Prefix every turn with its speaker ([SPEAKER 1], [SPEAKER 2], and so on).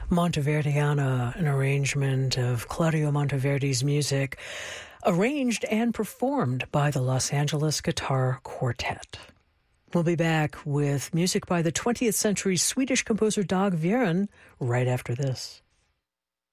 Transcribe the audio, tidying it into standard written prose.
[SPEAKER 1] Monteverdiana, an arrangement of Claudio Monteverdi's music, arranged and performed by the Los Angeles Guitar Quartet. We'll be back with music by the 20th century Swedish composer Dag Viren right after this.